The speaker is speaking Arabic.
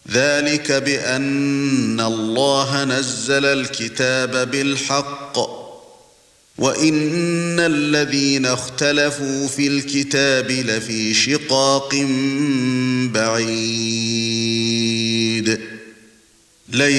ذلك بأن الله نزل الكتاب بالحق وإن الذين اختلفوا في الكتاب لفي شقاق بعيد